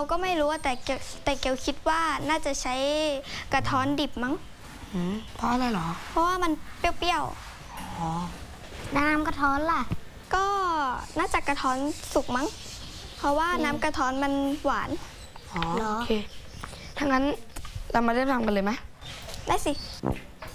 ก็ไม่รู้แต่เกียวคิดว่าน่าจะใช้กระท้อนดิบมั้งเพราะอะไรหรอเพราะว่ามันเปรี้ยวอ๋อน้ำกระท้อนล่ะก็น่าจะกระท้อนสุกมั้งเพราะว่าน้ำกระท้อนมันหวานอ๋อโอเคถ้างั้นเรามาเริ่มทำกันเลยไหมได้สิ